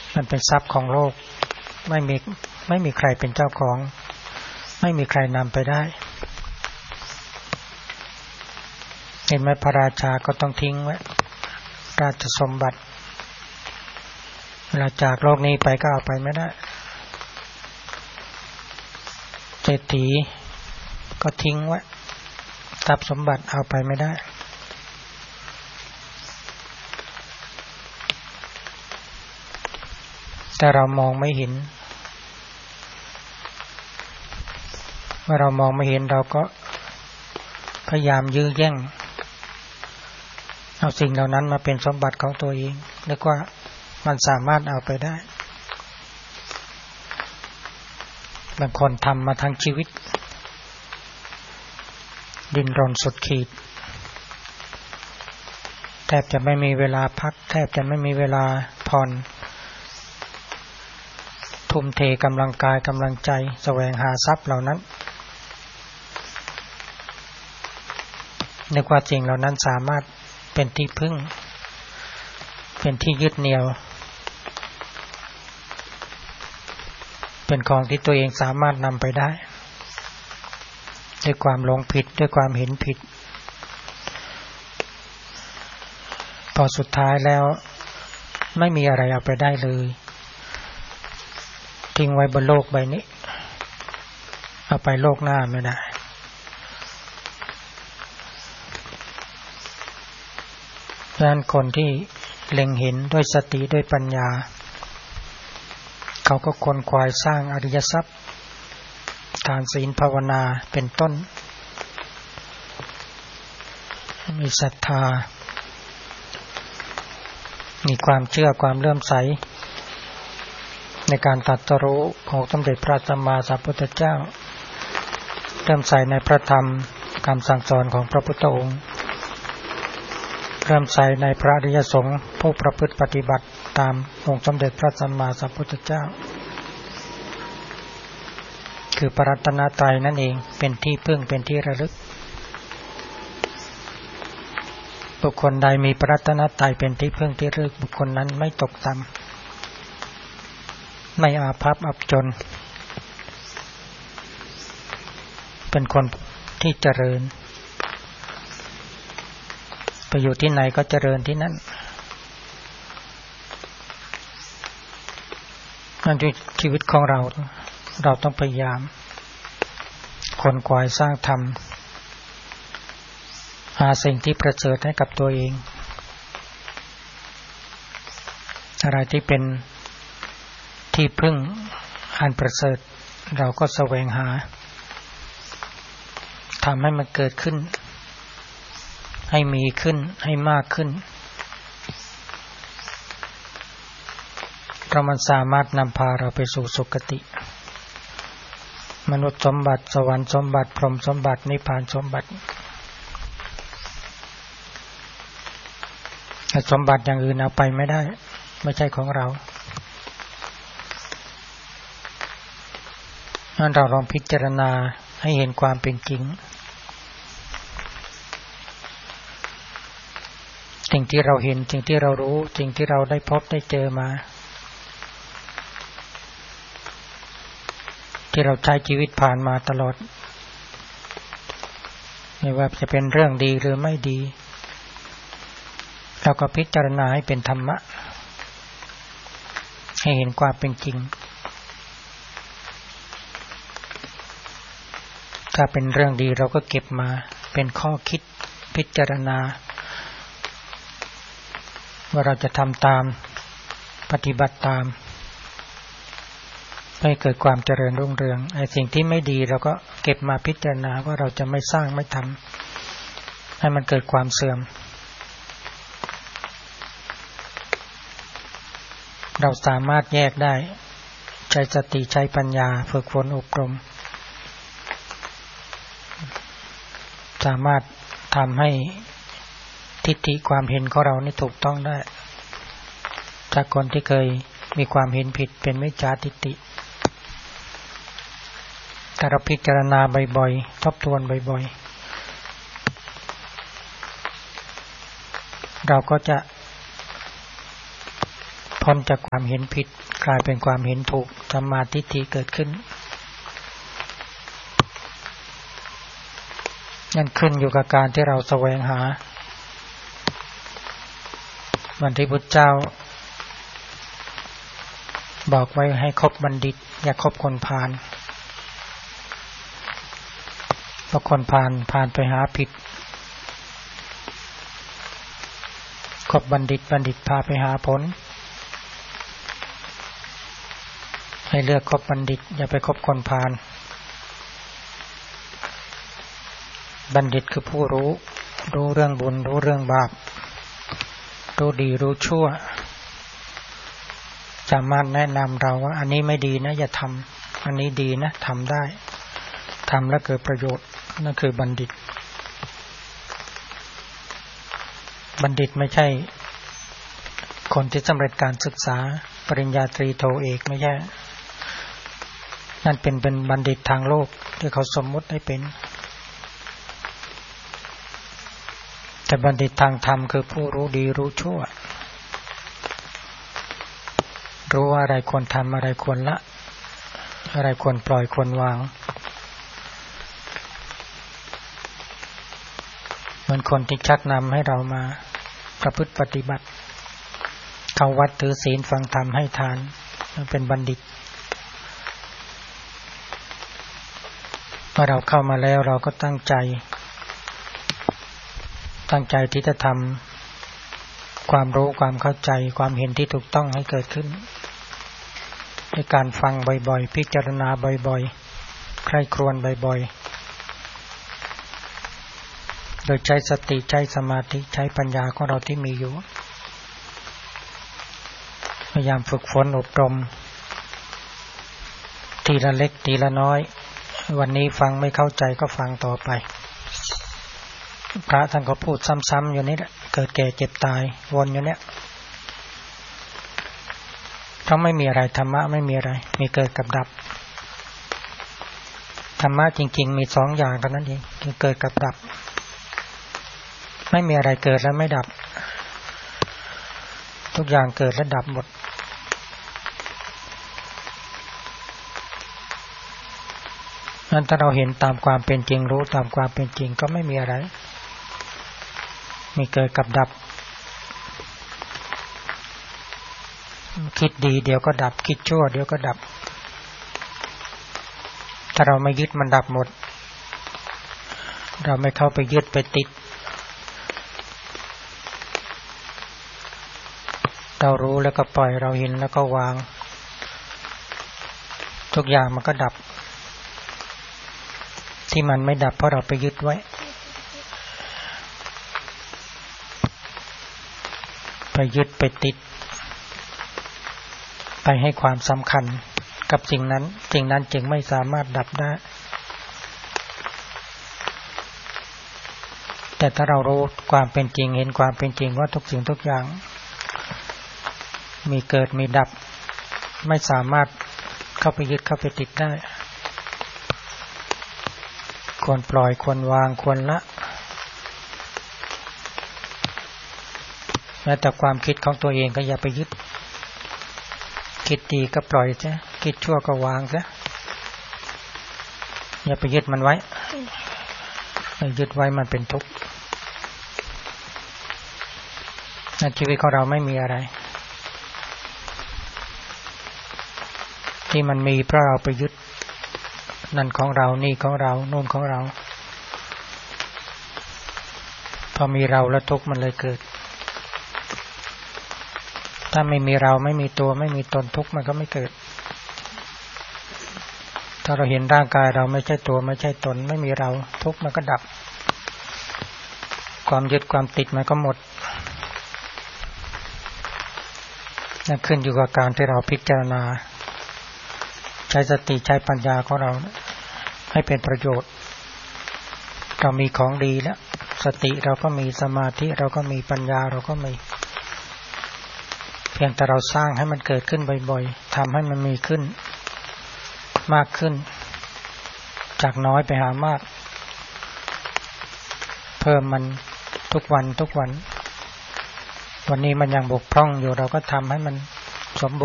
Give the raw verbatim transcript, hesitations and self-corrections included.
มันเป็นทรัพย์ของโลกไม่มีไม่มีใครเป็นเจ้าของไม่มีใครนำไปได้เห็นไหมพระราชาก็ต้องทิ้งไว้ราชสมบัติเวลาจากโลกนี้ไปก็เอาไปไม่ได้เศรษฐีก็ทิ้งไว้ทรัพย์สมบัติเอาไปไม่ได้แต่เรามองไม่เห็นเมื่อเรามองไม่เห็นเราก็พยายามยื้อแย่งเอาสิ่งเหล่านั้นมาเป็นสมบัติของตัวเองนึกว่ามันสามารถเอาไปได้บางคนทำมาทั้งชีวิตดิ้นรนสุดขีดแทบจะไม่มีเวลาพักแทบจะไม่มีเวลาผ่อนทุ่มเทกำลังกายกำลังใจแสวงหาทรัพย์เหล่านั้นนึกว่าสิ่งเหล่านั้นสามารถเป็นที่พึ่งเป็นที่ยึดเหนี่ยวเป็นของที่ตัวเองสามารถนำไปได้ด้วยความหลงผิดด้วยความเห็นผิดพอสุดท้ายแล้วไม่มีอะไรเอาไปได้เลยทิ้งไว้บนโลกใบนี้เอาไปโลกหน้าไม่ได้ดังนั้นคนที่เล็งเห็นด้วยสติด้วยปัญญาเขาก็ค้นคว้าสร้างอริยทรัพย์ทานศีลภาวนาเป็นต้นมีศรัทธามีความเชื่อความเลื่อมใสในการตรัสรู้ของสมเด็จพระสัมมาสัมพุทธเจ้าเลื่อมใสในพระธรรมคำสั่งสอนของพระพุทธองค์เลื่อมใสในพระอริยสงฆ์ผู้ประพฤติปฏิบัติตามองค์สมเด็จพระสัมมาสัมพุทธเจ้าคือพระรัตนตรัยนั่นเองเป็นที่พึ่งเป็นที่ระลึกบุคคลใดมีพระรัตนตรัยเป็นที่พึ่งที่ระลึกบุคคลนั้นไม่ตกต่ำไม่อาภัพอับจนเป็นคนที่เจริญไปอยู่ที่ไหนก็เจริญที่นั่นนั่นคือชีวิตของเราเราต้องพยายามค้นคว้าสร้างธรรมหาสิ่งที่ประเสริฐให้กับตัวเองอะไรที่เป็นที่พึ่งอันประเสริฐเราก็แสวงหาทำให้มันเกิดขึ้นให้มีขึ้นให้มากขึ้นเพราะมันสามารถนำพาเราไปสู่สุคติมนุษย์สมบัติสวรรค์สมบัติพรหมสมบัตินิพพานสมบัติสมบัติอย่างอื่นเอาไปไม่ได้ไม่ใช่ของเรางั้นเราลองพิจารณาให้เห็นความเป็นจริงสิ่งที่เราเห็นสิ่งที่เรารู้สิ่งที่เราได้พบได้เจอมาที่เราใช้ชีวิตผ่านมาตลอดไม่ว่าจะเป็นเรื่องดีหรือไม่ดีเราก็พิจารณาให้เป็นธรรมะให้เห็นความเป็นจริงถ้าเป็นเรื่องดีเราก็เก็บมาเป็นข้อคิดพิจารณาว่าเราจะทำตามปฏิบัติตามให้เกิดความเจริญรุ่งเรืองไอ้สิ่งที่ไม่ดีเราก็เก็บมาพิจารณาว่าเราจะไม่สร้างไม่ทำให้มันเกิดความเสื่อมเราสามารถแยกได้ใช้สติใช้ปัญญาฝึกฝนอบรมสามารถทำให้ทิฏฐิความเห็นของเรานี่ถูกต้องได้จากคนที่เคยมีความเห็นผิดเป็นมิจฉาทิฏฐิแต่เราพิจารณาบ่อยๆทบทวนบ่อยๆเราก็จะพพ้นจากความเห็นผิดกลายเป็นความเห็นถูกสัมมาทิฏฐิเกิดขึ้นนั่นขึ้นอยู่กับการที่เราแสวงหาวันที่พุทธเจ้าบอกไว้ให้คบบัณฑิตอย่าคบคนพาลเพราะคนพาลพาลไปหาผิดคบบัณฑิตบัณฑิตพาไปหาผลให้เลือกคบบัณฑิตอย่าไปคบคนพาลบัณฑิตคือผู้รู้รู้เรื่องบุญรู้เรื่องบาปรู้ดีรู้ชั่วสามารถแนะนำเราว่าอันนี้ไม่ดีนะอย่าทำอันนี้ดีนะทำได้ทำแล้วเกิดประโยชน์นั่นคือบัณฑิตบัณฑิตไม่ใช่คนที่สำเร็จการศึกษาปริญญาตรีโทเอกไม่ใช่นั่นเป็นเป็นบัณฑิตทางโลกที่เขาสมมุติให้เป็นแต่บัณฑิตทางธรรมคือผู้รู้ดีรู้ชั่วรู้ว่าอะไรควรทำอะไรควรละอะไรควรปล่อยควรวางเหมือนคนที่ชักนำให้เรามาประพฤติปฏิบัติเข้าวัดถือศีลฟังธรรมให้ทานเป็นบัณฑิตเมื่อเราเข้ามาแล้วเราก็ตั้งใจตั้งใจที่จะทำความรู้ความเข้าใจความเห็นที่ถูกต้องให้เกิดขึ้นในการฟังบ่อยๆพิจารณาบ่อยๆใคร่ครวญบ่อยๆโดยใช้สติใช้สมาธิใช้ปัญญาของเราที่มีอยู่พยายามฝึกฝนอบรมทีละเล็กทีละน้อยวันนี้ฟังไม่เข้าใจก็ฟังต่อไปพระท่านก็พูดซ้ำๆอยู่นี่แหละเกิดแก่เจ็บตายวนอยู่เนี่ยเพราะไม่มีอะไรธรรมะไม่มีอะไรมีเกิดกับดับธรรมะจริงๆมีสองอย่างเท่านั้นเองคือเกิดกับดับไม่มีอะไรเกิดแล้วไม่ดับทุกอย่างเกิดและดับหมดนั้นถ้าเราเห็นตามความเป็นจริงรู้ตามความเป็นจริงก็ไม่มีอะไรมีเกิดกับดับคิดดีเดี๋ยวก็ดับคิดชั่วเดี๋ยวก็ดับถ้าเราไม่ยึดมันดับหมดเราไม่เข้าไปยึดไปติดเรารู้แล้วก็ปล่อยเราเห็นแล้วก็วางทุกอย่างมันก็ดับที่มันไม่ดับเพราะเราไปยึดไว้ไปยึดไปติดไปให้ความสำคัญกับสิ่งนั้นสิ่งนั้นจึงไม่สามารถดับได้แต่ถ้าเรารู้ความเป็นจริงเห็นความเป็นจริงว่าทุกสิ่งทุกอย่างมีเกิดมีดับไม่สามารถเข้าไปยึดเข้าไปติดได้ควรปล่อยควรวางควรละแม้แต่ความคิดของตัวเองก็อย่าไปยึดคิดดีก็ปล่อยซะคิดชั่วก็วางซะอย่าไปยึดมันไว้ยึดไว้มันเป็นทุกข์ในชีวิตของเราไม่มีอะไรที่มันมีเพราะเราไปยึดนั่นของเรานี่ของเราโน่นของเราพอมีเราแล้วทุกข์มันเลยเกิดถ้าไม่มีเราไม่มีตัวไม่มีตนทุกข์มันก็ไม่เกิดถ้าเราเห็นร่างกายเราไม่ใช่ตัวไม่ใช่ตนไม่มีเราทุกข์มันก็ดับความยึดความติดมันก็หมดนั่นขึ้นอยู่กับการที่เราพิจารณาใช้สติใช้ปัญญาของเราให้เป็นประโยชน์เรามีของดีแล้วสติเราก็มีสมาธิเราก็มีปัญญาเราก็มีเพียงแต่เราสร้างให้มันเกิดขึ้นบ่อยๆทำให้มันมีขึ้นมากขึ้นจากน้อยไปหามากเพิ่มมันทุกวันทุกวันวันนี้มันยังบกพร่องอยู่เราก็ทำให้มันสม